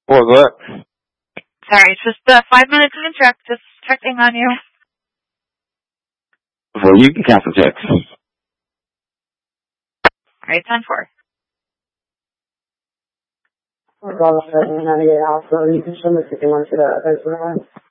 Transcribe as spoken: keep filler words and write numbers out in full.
What was that? Sorry, it's just uh, five minutes in the truck, just checking on you. Well, you can cancel checks. Alright, ten four. We're going to navigate also. You can show me if you want to see that.